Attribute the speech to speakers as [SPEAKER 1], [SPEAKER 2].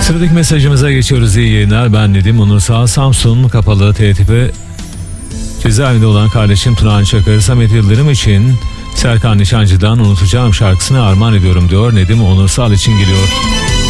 [SPEAKER 1] Sıradaki mesajımıza geçiyoruz. İyi yayınlar. Ben Nedim Onursal. Samsun Kapalı TTP cezaevinde olan kardeşim Turan Çakır, Samet Yıldırım için Serkan Nişancı'dan Unutacağım şarkısını armağan ediyorum diyor. Nedim Onursal için geliyor.